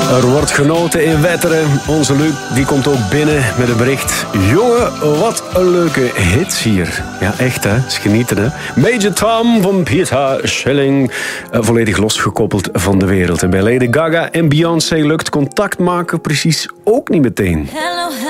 Er wordt genoten in Wetteren. Onze Luc die komt ook binnen met een bericht. Jongen, wat een leuke hits hier. Ja, echt hè, is genieten hè. Major Tom van Peter Schilling. Volledig losgekoppeld van de wereld. En bij Lady Gaga en Beyoncé lukt contact maken precies ook niet meteen.